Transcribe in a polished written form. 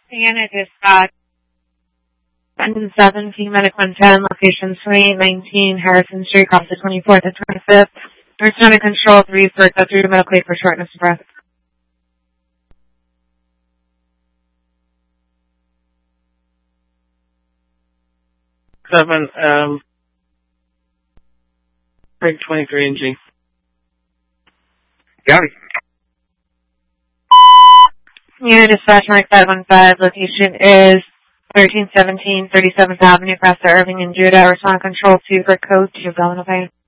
Unit dispatch. 7 Medic 110, location 2819 Harrison Street, across the 24th and 25th. Return to control 3 for go through to medical aid for shortness of breath. 7, break 23 and G. Got it. Unit dispatch Mike 515, location is 1317 37th Avenue, across the Irving and Judah. Respond control 2 for code 2, Illinois.